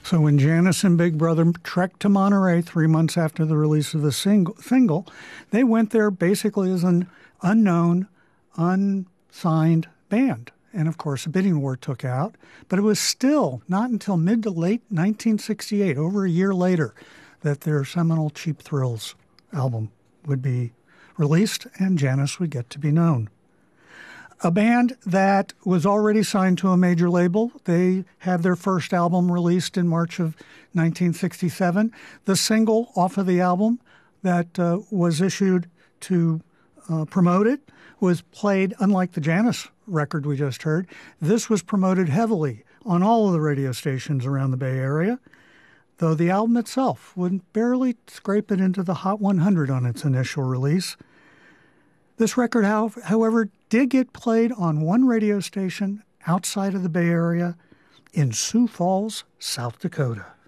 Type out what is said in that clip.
So when Janis and Big Brother trekked to Monterey 3 months after the release of the single, they went there basically as an unknown, unsigned band. And, of course, a bidding war took out. But it was still not until mid to late 1968, over a year later, that their seminal Cheap Thrills album would be released and Janis would get to be known. A band that was already signed to a major label. They had their first album released in March of 1967. The single off of the album that was issued to promote it was played, unlike the Janis record we just heard. This was promoted heavily on all of the radio stations around the Bay Area, though the album itself would barely scrape it into the Hot 100 on its initial release. This record, however, did get played on one radio station outside of the Bay Area in Sioux Falls, South Dakota.